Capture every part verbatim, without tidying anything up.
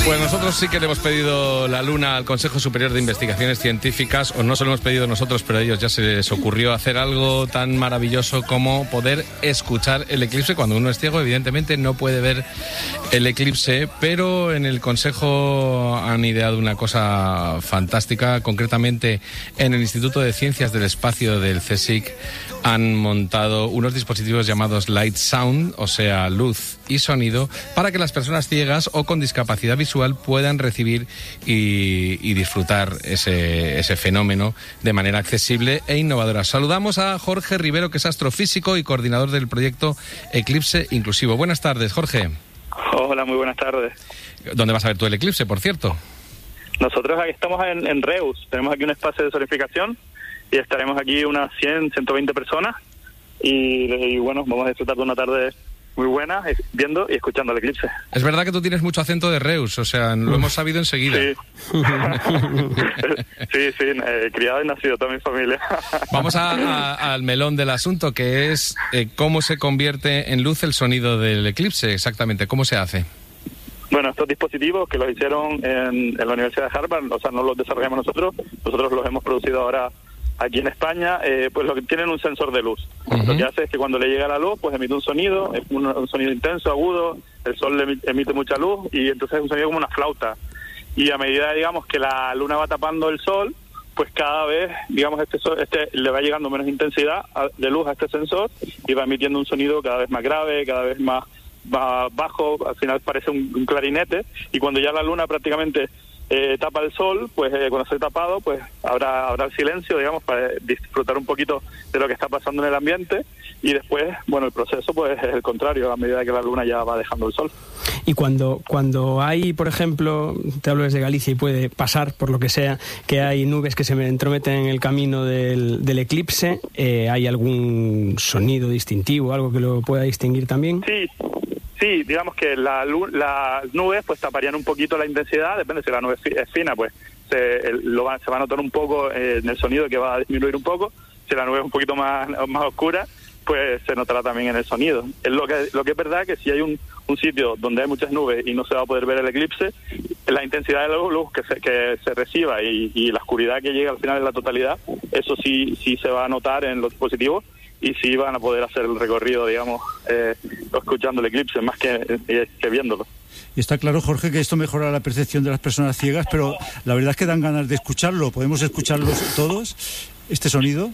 Pues nosotros sí que le hemos pedido la luna al Consejo Superior de Investigaciones Científicas, o no se lo hemos pedido nosotros, pero a ellos ya se les ocurrió hacer algo tan maravilloso como poder escuchar el eclipse. Cuando uno es ciego, evidentemente no puede ver el eclipse, pero en el Consejo han ideado una cosa fantástica. Concretamente, en el Instituto de Ciencias del Espacio del CSIC han montado unos dispositivos llamados Light Sound, o sea, luz y sonido, para que las personas ciegas o con discapacidad visual puedan recibir y, y disfrutar ese, ese fenómeno de manera accesible e innovadora. Saludamos a Jorge Rivero, que es astrofísico y coordinador del proyecto Eclipse Inclusivo. Buenas tardes, Jorge. Hola, muy buenas tardes. ¿Dónde vas a ver tú el eclipse, por cierto? Nosotros aquí estamos en, en Reus, tenemos aquí un espacio de zonificación y estaremos aquí unas cien, ciento veinte personas y, y bueno, vamos a disfrutar de una tarde muy buena viendo y escuchando el eclipse. Es verdad que tú tienes mucho acento de Reus, o sea, lo hemos sabido enseguida. Sí, sí, sí eh, criado y nacido toda mi familia. Vamos a, a, al melón del asunto, que es eh, cómo se convierte en luz el sonido del eclipse, exactamente, ¿cómo se hace? Bueno, estos dispositivos que los hicieron en, en la Universidad de Harvard, o sea, no los desarrollamos nosotros, nosotros los hemos producido ahora aquí en España, eh, pues lo que tienen un sensor de luz. Uh-huh. Lo que hace es que cuando le llega la luz, pues emite un sonido, es un, un sonido intenso, agudo, el sol le emite, emite mucha luz y entonces es un sonido como una flauta. Y a medida, digamos, que la luna va tapando el sol, pues cada vez, digamos, este, sol, este le va llegando menos intensidad de luz a este sensor y va emitiendo un sonido cada vez más grave, cada vez más, más bajo, al final parece un, un clarinete, y cuando ya la luna prácticamente Eh, tapa el sol, pues eh, cuando esté tapado, pues habrá habrá el silencio, digamos, para disfrutar un poquito de lo que está pasando en el ambiente, y después, bueno, el proceso pues es el contrario, a medida que la luna ya va dejando el sol. Y cuando cuando hay, por ejemplo, te hablo desde Galicia y puede pasar, por lo que sea, que hay nubes que se entrometen en el camino del, del eclipse, eh, ¿hay algún sonido distintivo, algo que lo pueda distinguir también? Sí. Sí, digamos que la, las nubes pues taparían un poquito la intensidad, depende si la nube es fina, pues se, el, lo va, se va a notar un poco eh, en el sonido, que va a disminuir un poco. Si la nube es un poquito más, más oscura, pues se notará también en el sonido. Es lo que lo que es verdad que si hay un, un sitio donde hay muchas nubes y no se va a poder ver el eclipse, la intensidad de la luz que se, que se reciba y, y la oscuridad que llega al final en la totalidad, eso sí, sí se va a notar en los dispositivos, y sí van a poder hacer el recorrido, digamos, eh, escuchando el eclipse, más que, eh, que viéndolo. Y está claro, Jorge, que esto mejora la percepción de las personas ciegas, pero la verdad es que dan ganas de escucharlo. ¿Podemos escucharlos todos, este sonido?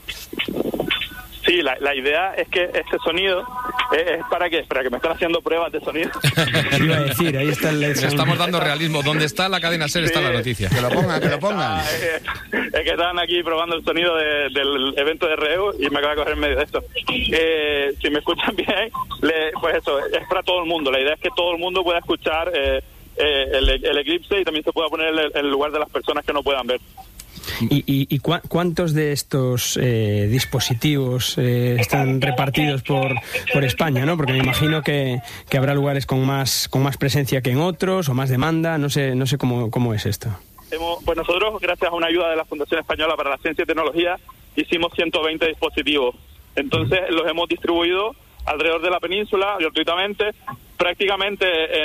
Sí, la, la idea es que este sonido es, es para que para que me están haciendo pruebas de sonido. Iba a decir, ahí está el... Le estamos dando realismo. ¿Dónde está la cadena SER? Sí, está la noticia. Que lo pongan, que lo pongan. Es, es que estaban aquí probando el sonido de, del evento de Reus y me acaba de coger en medio de esto. Eh, si me escuchan bien, le, pues eso, es para todo el mundo. La idea es que todo el mundo pueda escuchar eh, eh, el, el eclipse, y también se pueda poner en el lugar de las personas que no puedan ver. ¿Y, y, y cu- cuántos de estos eh, dispositivos eh, están repartidos por, por España, ¿no? Porque me imagino que, que habrá lugares con más con más presencia que en otros, o más demanda, no sé no sé cómo, cómo es esto. Hemos, pues nosotros, gracias a una ayuda de la Fundación Española para la Ciencia y Tecnología, hicimos ciento veinte dispositivos. Entonces los hemos distribuido alrededor de la península gratuitamente, prácticamente